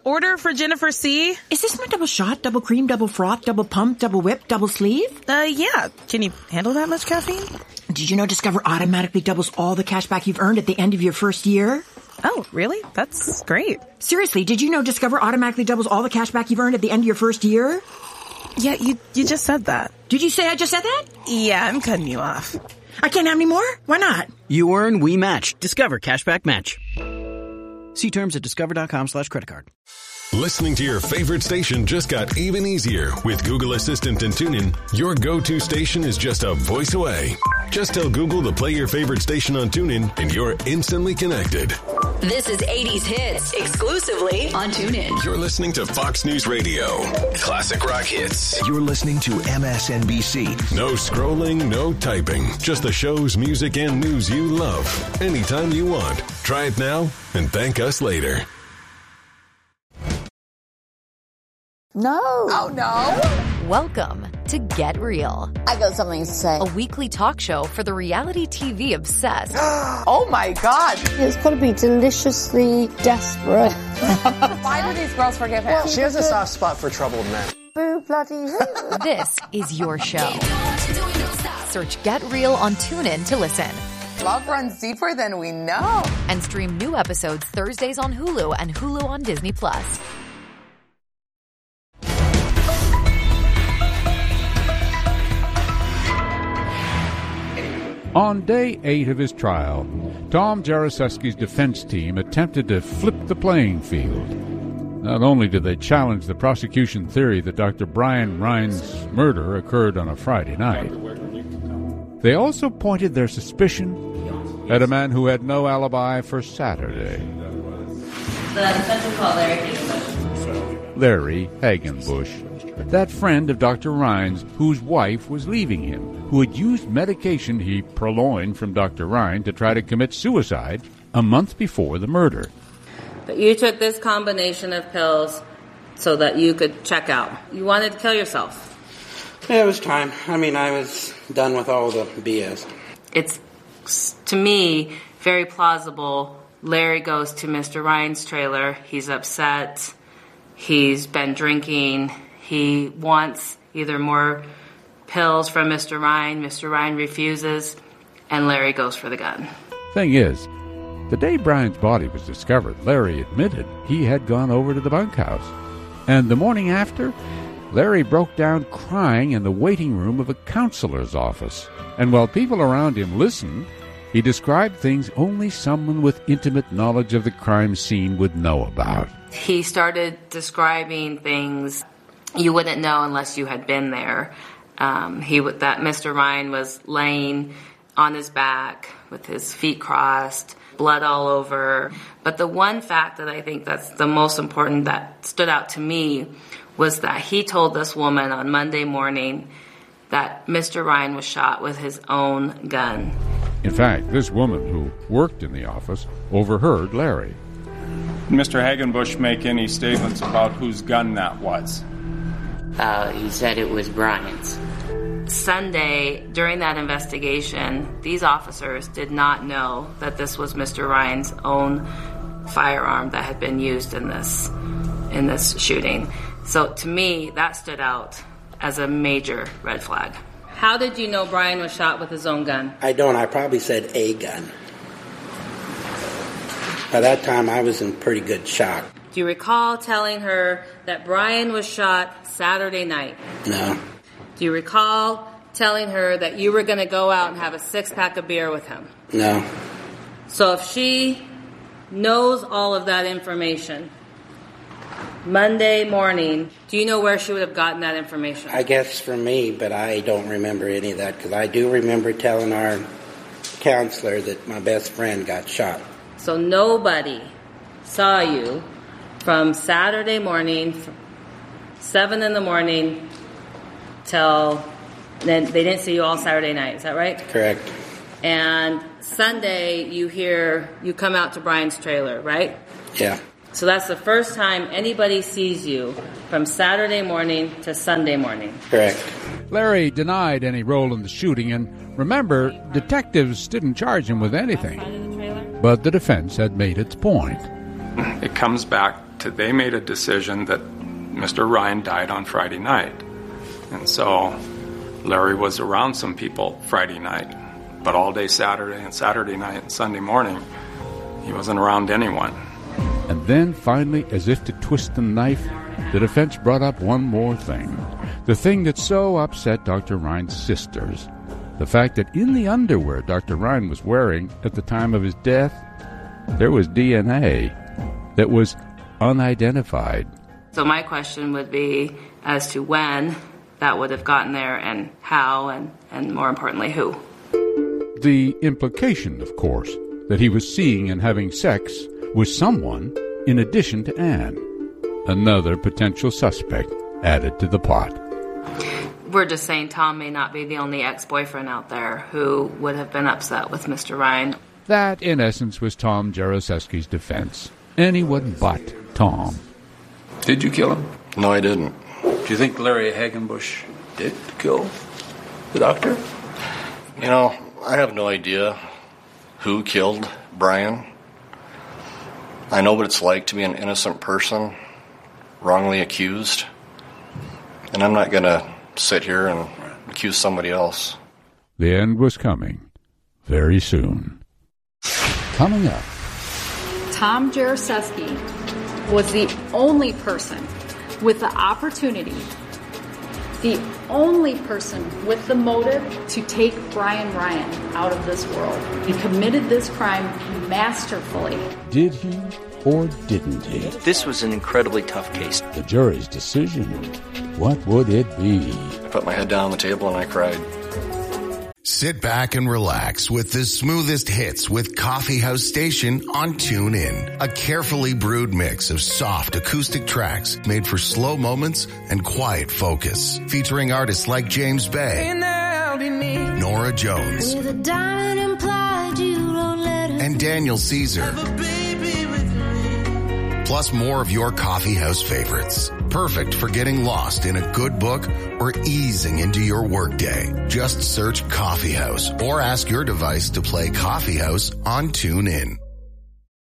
Order for Jennifer C. Is this my double shot, double cream, double froth, double pump, double whip, double sleeve? Yeah. Can you handle that much caffeine? Did you know Discover automatically doubles all the cash back you've earned at the end of your first year? Oh, really? That's great. Seriously, did you know Discover automatically doubles all the cash back you've earned at the end of your first year? Yeah, you just said that. Did you say I just said that? Yeah, I'm cutting you off. I can't have any more? Why not? You earn, we match. Discover Cashback Match. See terms at discover.com/creditcard. Listening to your favorite station just got even easier. With Google Assistant and TuneIn, your go-to station is just a voice away. Just tell Google to play your favorite station on TuneIn and you're instantly connected. This is 80s Hits, exclusively on TuneIn. You're listening to Fox News Radio. Classic rock hits. You're listening to MSNBC. No scrolling, no typing. Just the shows, music, and news you love. Anytime you want. Try it now and thank us later. No. Oh, no. Welcome to Get Real. I got something to say. A weekly talk show for the reality TV obsessed. Oh, my God. It's got to be deliciously desperate. Why do these girls forgive him? She has a soft spot for troubled men. Boo bloody hoo. This is your show. Search Get Real on TuneIn to listen. Love runs deeper than we know. And stream new episodes Thursdays on Hulu and Hulu on Disney+. On day 8 of his trial, Tom Jaroszewski's defense team attempted to flip the playing field. Not only did they challenge the prosecution theory that Dr. Brian Rhine's murder occurred on a Friday night, they also pointed their suspicion at a man who had no alibi for Saturday. The defense will call Larry Hagenbush. Larry Hagenbush, that friend of Dr. Rhine's whose wife was leaving him, who had used medication he purloined from Dr. Rhine to try to commit suicide a month before the murder. But you took this combination of pills so that you could check out. You wanted to kill yourself. Yeah, it was time. I mean, I was done with all the BS. It's, to me, very plausible. Larry goes to Mr. Rhine's trailer. He's upset. He's been drinking. He wants either more pills from Mr. Rhine. Mr. Rhine refuses, and Larry goes for the gun. Thing is, the day Brian's body was discovered, Larry admitted he had gone over to the bunkhouse. And the morning after, Larry broke down crying in the waiting room of a counselor's office. And while people around him listened, he described things only someone with intimate knowledge of the crime scene would know about. He started describing things you wouldn't know unless you had been there. That Mr. Rhine was laying on his back with his feet crossed, blood all over. But the one fact that I think that's the most important that stood out to me was that he told this woman on Monday morning that Mr. Rhine was shot with his own gun. In fact, this woman who worked in the office overheard Larry. Did Mr. Hagenbush make any statements about whose gun that was? He said it was Brian's. Sunday, during that investigation, these officers did not know that this was Mr. Rhine's own firearm that had been used in this shooting. So to me, that stood out as a major red flag. How did you know Brian was shot with his own gun? I don't. I probably said a gun. By that time, I was in pretty good shock. Do you recall telling her that Brian was shot Saturday night? No. Do you recall telling her that you were going to go out and have a 6-pack of beer with him? No. So if she knows all of that information, Monday morning, do you know where she would have gotten that information? I guess for me, but I don't remember any of that because I do remember telling our counselor that my best friend got shot. So nobody saw you from Saturday morning, 7 in the morning, till then. They didn't see you all Saturday night. Is that right? Correct. And Sunday, you come out to Brian's trailer, right? Yeah. So that's the first time anybody sees you from Saturday morning to Sunday morning. Correct. Larry denied any role in the shooting, and remember, detectives didn't charge him with anything. But the defense had made its point. It comes back they made a decision that Mr. Ryan died on Friday night. And so Larry was around some people Friday night, but all day Saturday and Saturday night and Sunday morning, he wasn't around anyone. And then finally, as if to twist the knife, the defense brought up one more thing. The thing that so upset Dr. Ryan's sisters. The fact that in the underwear Dr. Ryan was wearing at the time of his death, there was DNA that was unidentified. So my question would be as to when that would have gotten there and how and more importantly, who. The implication, of course, that he was seeing and having sex with someone in addition to Anne. Another potential suspect added to the plot. We're just saying Tom may not be the only ex-boyfriend out there who would have been upset with Mr. Ryan. That, in essence, was Tom Jaroszewski's defense. Anyone but Tom. Did you kill him? No, I didn't. Do you think Larry Hagenbush did kill the doctor? You know, I have no idea who killed Brian. I know what it's like to be an innocent person wrongly accused. And I'm not going to sit here and accuse somebody else. The end was coming very soon. Coming up. Tom Jaroszewski was the only person with the opportunity, the only person with the motive to take Brian Ryan out of this world. He committed this crime masterfully. Did he or didn't he? This was an incredibly tough case. The jury's decision. What would it be? I put my head down on the table and I cried. Sit back and relax with the smoothest hits with Coffee House Station on TuneIn. A carefully brewed mix of soft acoustic tracks made for slow moments and quiet focus. Featuring artists like James Bay, Nora Jones, and Daniel Caesar. Plus more of your coffee house favorites. Perfect for getting lost in a good book or easing into your workday. Just search Coffee House or ask your device to play Coffee House on TuneIn.